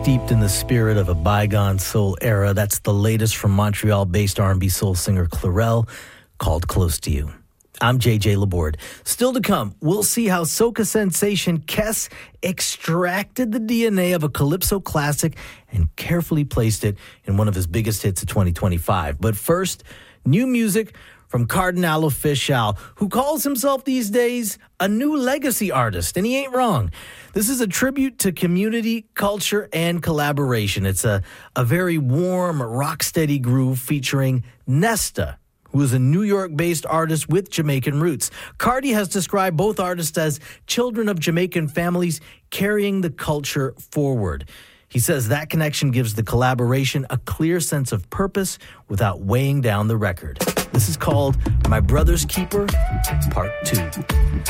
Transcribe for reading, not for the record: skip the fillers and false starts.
Steeped in the spirit of a bygone soul era, that's the latest from Montreal-based R&B soul singer Clarel, called Close to You. I'm JJ Laborde. Still to come, we'll see how soca sensation Kes extracted the DNA of a calypso classic and carefully placed it in one of his biggest hits of 2025. But first, new music from Kardinal Offishall, who calls himself these days a new legacy artist, and he ain't wrong. This is a tribute to community, culture, and collaboration. It's a very warm, rock-steady groove featuring Nesta, who is a New York-based artist with Jamaican roots. Cardi has described both artists as children of Jamaican families carrying the culture forward. He says that connection gives the collaboration a clear sense of purpose without weighing down the record. This is called My Brother's Keeper, Part 2.